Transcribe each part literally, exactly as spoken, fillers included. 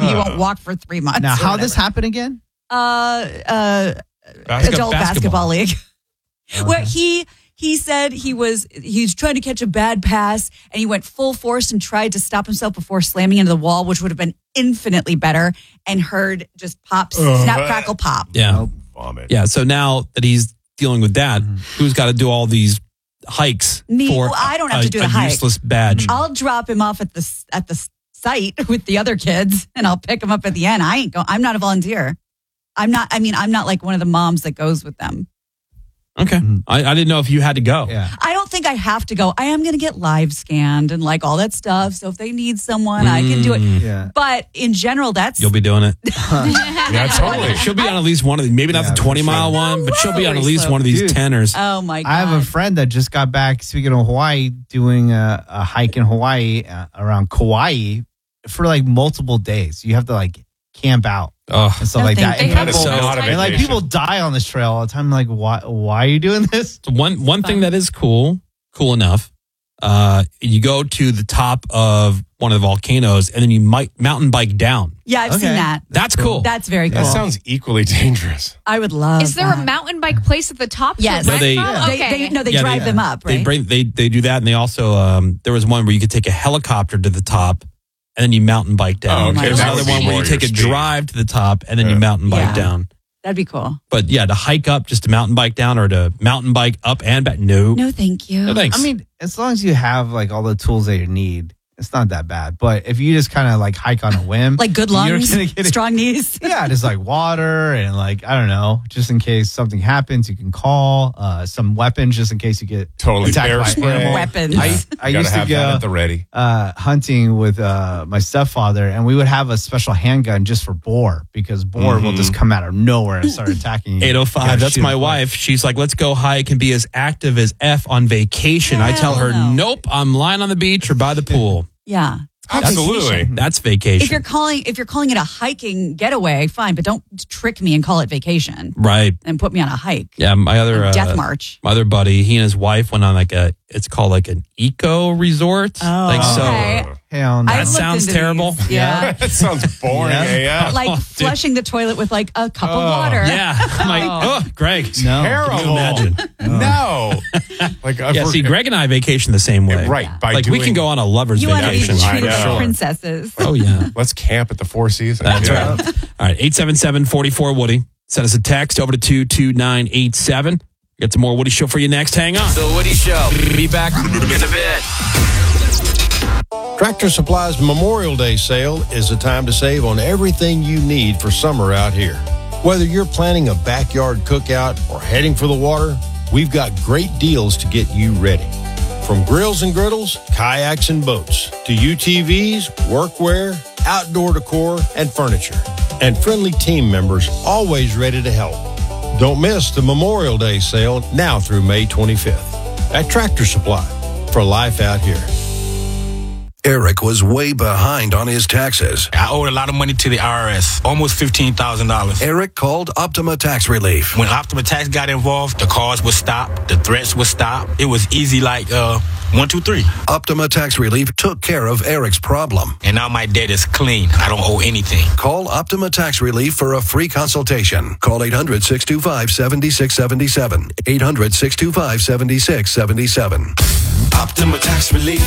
he won't walk for three months. Now, how this happen again? Uh, uh, Basket- adult basketball, basketball. league. Okay. Where he he said he was he was trying to catch a bad pass and he went full force and tried to stop himself before slamming into the wall, which would have been infinitely better. And heard just pop, snap, crackle, pop. Yeah. Vomit. Yeah. So now that he's dealing with that, Mm-hmm. who's got to do all these hikes Me- for well, I don't have a, to do a the hike. useless badge? I'll drop him off at the at the site with the other kids, and I'll pick him up at the end. I ain't go. I'm not a volunteer. I'm not. I mean, I'm not like one of the moms that goes with them. Okay. I, I didn't know if you had to go. Yeah. I don't think I have to go. I am going to get live scanned and like all that stuff. So if they need someone, I can do it. Yeah. But in general, that's You'll be doing it. Yeah, totally. She'll be on at least one of these, maybe not Yeah, the for twenty mile sure. one, but she'll be on at Slippery least slope. one of these Dude. tenors. oh my god. I have a friend that just got back, speaking of Hawaii, doing a, a hike in Hawaii uh, around Kauai for like multiple days. You have to like camp out Oh, and stuff No, like thank that. And you. That is people- not a and like vacation. people die on this trail all the time. Like, why? Why are you doing this? so one one thing that is cool, cool enough. Uh, you go to the top of one of the volcanoes, and then you might mountain bike down. yeah, I've Okay. seen that. That's cool. That's very cool. That sounds equally dangerous. I would love. Is there that. a mountain bike place at the top? to Yes. No, rent they- from? Yeah. They, Okay. they, no, they Yeah, drive they- them up, right? They bring they they do that, and they also um, there was one where you could take a helicopter to the top, and then you mountain bike down. Oh, okay. There's That another would be one where more you take a your speed. drive to the top, and then you Yeah. mountain bike Yeah. down. That'd be cool. But yeah, to hike up just to mountain bike down, or to mountain bike up and back. No, No, thank you. no thanks. I mean, as long as you have like all the tools that you need, it's not that bad. But if you just kind of like hike on a whim, Like good you're lungs, gonna get it- strong knees. yeah, just like water and like I don't know, just in case something happens, you can call uh, some weapons just in case you get Totally. attacked Bear by an spray. animal. Weapons. I, I You used gotta to have that go at the ready. uh, hunting with uh, my stepfather, and we would have a special handgun just for boar because boar will just come out of nowhere and start attacking you. eight oh You five. gotta That's shoot my it. wife. She's like, let's go hike and be as active as F on vacation. I tell her, Hell no. nope, I'm lying on the beach or by the pool. Yeah. Absolutely. That's vacation. If you're calling if you're calling it a hiking getaway, fine, but don't trick me and call it vacation right. and put me on a hike. Yeah, my other A uh, death march. my other buddy, he and his wife went on like a, it's called like an eco resort. Oh, like so. okay. Hell no. I've That looked sounds into terrible. these. Yeah. That sounds boring Yeah. A F. Like Oh, dude. flushing the toilet with like a cup Oh. of water. Yeah, I'm like, oh, Greg. No. Terrible. Can you imagine? No. Like, Yeah, see, Greg and I vacation the same way. Right. By Like we doing- can go on a lover's You want to be vacation. I treated know. like princesses. Oh yeah. Let's camp at the Four Seasons. That's Yeah. right. All right, eight seven seven, four four, Woody. Send us a text over to two two nine eight seven. Get some more Woody Show for you next. Hang on. The Woody Show. Be back in a bit. Tractor Supply's Memorial Day sale is the time to save on everything you need for summer out here. Whether you're planning a backyard cookout or heading for the water, we've got great deals to get you ready. From grills and griddles, kayaks and boats, to U T Vs, workwear, outdoor decor, and furniture. And friendly team members always ready to help. Don't miss the Memorial Day sale now through May twenty-fifth at Tractor Supply for life out here. Eric was way behind on his taxes. I owed a lot of money to the I R S, almost fifteen thousand dollars. Eric called Optima Tax Relief. When Optima Tax got involved, the calls would stop, the threats would stop. It was easy like uh, one, two, three. Optima Tax Relief took care of Eric's problem. And now my debt is clean. I don't owe anything. Call Optima Tax Relief for a free consultation. Call eight hundred, six two five, seven six seven seven. eight hundred, six two five, seven six seven seven. Optima Tax Relief.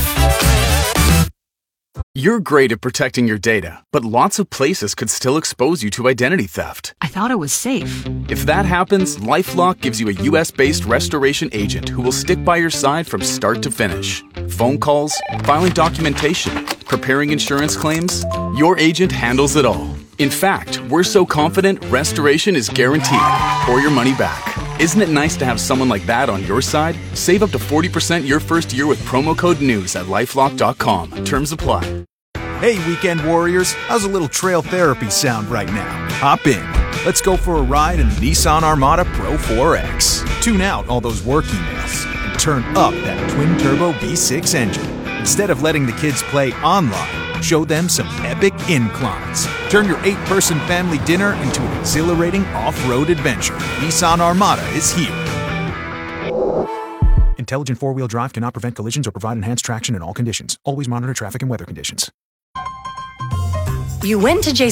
You're great at protecting your data, but lots of places could still expose you to identity theft. I thought it was safe. If that happens, LifeLock gives you a U S-based restoration agent who will stick by your side from start to finish. Phone calls, filing documentation, preparing insurance claims, your agent handles it all. In fact, we're so confident restoration is guaranteed or your money back. Isn't it nice to have someone like that on your side? Save up to forty percent your first year with promo code NEWS at lifelock dot com. Terms apply. Hey, weekend warriors, how's a little trail therapy sound right now? Hop in. Let's go for a ride in the Nissan Armada Pro four X. Tune out all those work emails and turn up that twin-turbo V six engine. Instead of letting the kids play online, show them some epic inclines. Turn your eight-person family dinner into an exhilarating off-road adventure. Nissan Armada is here. Intelligent four-wheel drive cannot prevent collisions or provide enhanced traction in all conditions. Always monitor traffic and weather conditions. You went to J